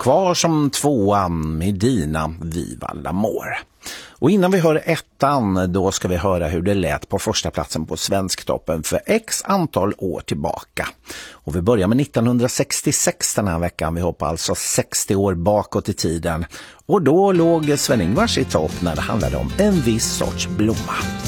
kvar som tvåan Medina Viva l'Amor. Och innan vi hör ettan, då ska vi höra hur det lät på första platsen på Svensktoppen för x antal år tillbaka. Och vi börjar med 1966 den här veckan. Vi hoppar alltså 60 år bakåt i tiden. Och då låg Sven-Ingvars i topp när det handlade om en viss sorts blomma.